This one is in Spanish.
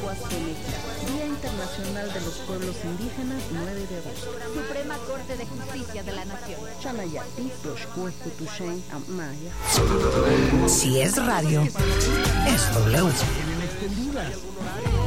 Día Internacional de los Pueblos Indígenas, 9 de agosto. Suprema Corte de Justicia de la Nación. Si es radio, es W.